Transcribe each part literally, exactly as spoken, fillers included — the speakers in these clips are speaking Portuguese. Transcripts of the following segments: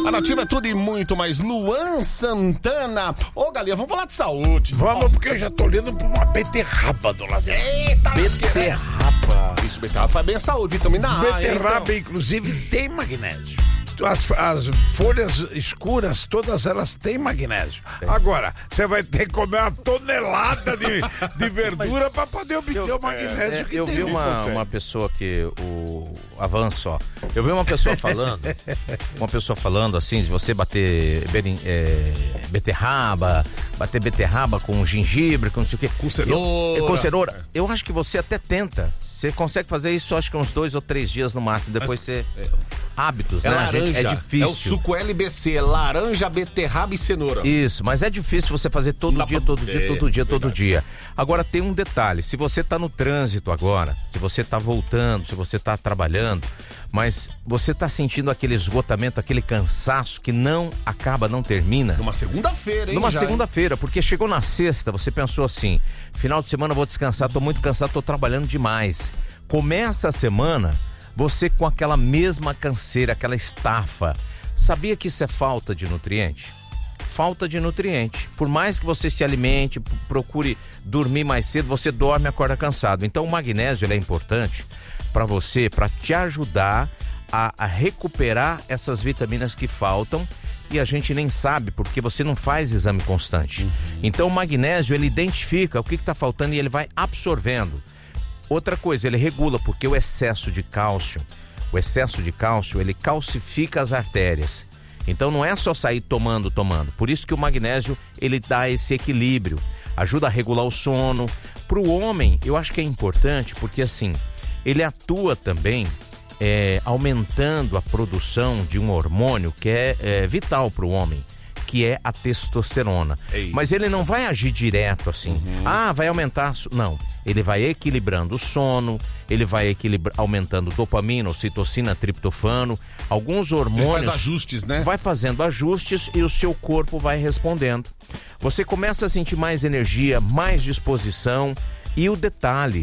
A Nativa é tudo e muito mais. Luan Santana. Ô, Galinha, vamos falar de saúde. Vamos, porque eu já tô olhando pra uma beterraba do lado dele. Eita, beterraba. Isso, beterraba faz bem a saúde, vitamina A. Beterraba, então. inclusive, tem magnésio. As, as folhas escuras, todas elas têm magnésio. É. Agora, você vai ter que comer uma tonelada de, de verdura para poder obter eu, o magnésio é, que eu tem. Eu vi uma, uma pessoa que, o avanço, ó, eu vi uma pessoa falando, uma pessoa falando assim, se você bater berin, é, beterraba, bater beterraba com gengibre, com não sei o que. Com cenoura. Eu, com cenoura. Eu acho que você até tenta. Você consegue fazer isso, acho que uns dois ou três dias no máximo. Depois você... É, hábitos, é né? Laranja. Gente, é difícil. É o suco L B C, laranja, beterraba e cenoura. Isso, mas é difícil você fazer todo dia, todo dia, todo dia, todo dia. Agora tem um detalhe, se você tá no trânsito agora, se você tá voltando, se você tá trabalhando, mas você tá sentindo aquele esgotamento, aquele cansaço que não acaba, não termina. Numa segunda-feira, hein? Numa já, segunda-feira, porque chegou na sexta, você pensou assim, final de semana eu vou descansar, tô muito cansado, tô trabalhando demais. Começa a semana... Você com aquela mesma canseira, aquela estafa. Sabia que isso é falta de nutriente? Falta de nutriente. Por mais que você se alimente, procure dormir mais cedo, você dorme e acorda cansado. Então o magnésio ele é importante para você, para te ajudar a, a recuperar essas vitaminas que faltam e a gente nem sabe porque você não faz exame constante. Uhum. Então o magnésio ele identifica o que está faltando e ele vai absorvendo. Outra coisa, ele regula, porque o excesso de cálcio, o excesso de cálcio, ele calcifica as artérias. Então não é só sair tomando, tomando. Por isso que o magnésio, ele dá esse equilíbrio, ajuda a regular o sono. Para o homem, eu acho que é importante, porque assim, ele atua também é, aumentando a produção de um hormônio que é, é vital para o homem, que é a testosterona. Ei. Mas ele não vai agir direto assim. Uhum. Ah, vai aumentar... Não. Ele vai equilibrando o sono, ele vai equilibra... aumentando dopamina, ocitocina, triptofano, alguns hormônios... Ele faz ajustes, né? Vai fazendo ajustes e o seu corpo vai respondendo. Você começa a sentir mais energia, mais disposição. E o detalhe,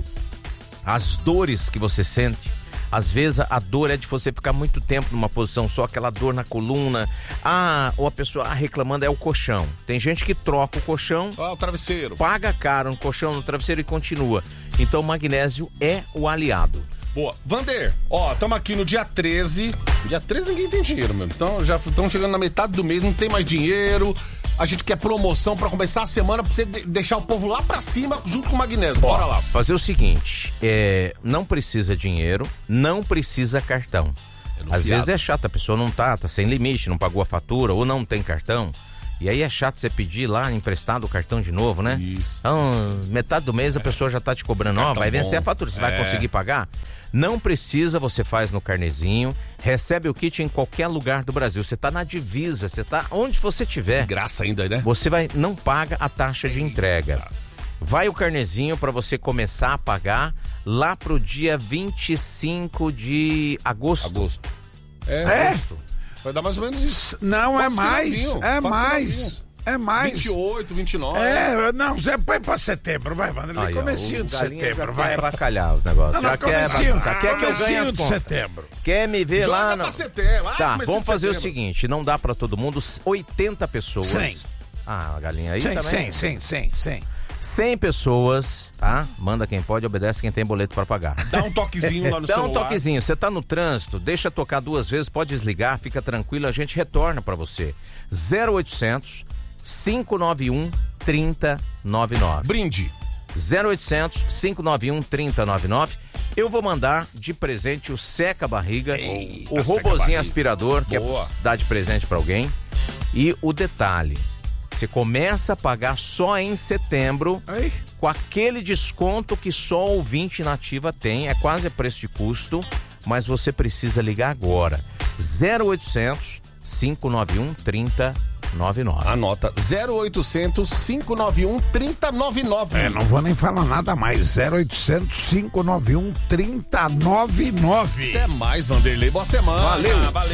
as dores que você sente... Às vezes a dor é de você ficar muito tempo numa posição só, aquela dor na coluna. Ah, ou a pessoa ah, reclamando é o colchão. Tem gente que troca o colchão. Ah, o travesseiro. Paga caro no colchão, no travesseiro e continua. Então o magnésio é o aliado. Boa. Vander, ó, estamos aqui no dia treze. Dia treze ninguém tem dinheiro mesmo. Então já estamos chegando na metade do mês, não tem mais dinheiro. A gente quer promoção pra começar a semana, pra você deixar o povo lá pra cima junto com o magnésio. Bora lá. Fazer o seguinte, é, não precisa dinheiro, não precisa cartão. Às vezes é chato, a pessoa não tá, tá sem limite, não pagou a fatura ou não tem cartão. E aí é chato você pedir lá emprestado o cartão de novo, né? Isso. Então, metade do mês a pessoa já tá te cobrando, ó, vai vencer a fatura, você é. vai conseguir pagar? Não precisa, você faz no carnezinho, recebe o kit em qualquer lugar do Brasil. Você tá na divisa, você tá onde você estiver. De graça ainda, né? Você vai, não paga a taxa de entrega. Vai o carnezinho para você começar a pagar lá pro dia vinte e cinco de agosto. Agosto. É? Agosto. Vai dar mais ou menos isso. Não, Quase é mais. É Quase mais. finalzinho. É mais. vinte e oito, vinte e nove. É, não, você põe pra setembro, vai, Wander. No comecinho de setembro, vai. Vai bacalhar os negócios. Não, já quer, já quer que eu ganhe as de contas. setembro. Quer me ver Joga lá? pra Não. setembro. Ah, tá, vamos fazer o seguinte, não dá pra todo mundo, oitenta pessoas. cem. Ah, a galinha aí cem, também. cem, cem, cem, cem. cem pessoas, tá? Manda quem pode, obedece quem tem boleto pra pagar. Dá um toquezinho lá no Dá celular. um toquezinho, você tá no trânsito, deixa tocar duas vezes, pode desligar, fica tranquilo, a gente retorna pra você. zero oitocentos, cinco nove um, três zero nove nove. Brinde. zero oitocentos, cinco nove um, três zero nove nove. Eu vou mandar de presente o Seca Barriga, Eita, o robozinho seca-barriga. aspirador, que Boa. é dar de presente pra alguém. E o detalhe, você começa a pagar só em setembro, Aí. com aquele desconto que só o ouvinte nativa tem, é quase preço de custo, mas você precisa ligar agora. zero oitocentos, cinco nove um, três zero nove nove. Anota, zero oitocentos, cinco nove um, três zero nove nove. É, não vou nem falar nada mais. zero oitocentos, cinco nove um, três zero nove nove. Até mais, Vanderlei. Boa semana. Valeu. Valeu.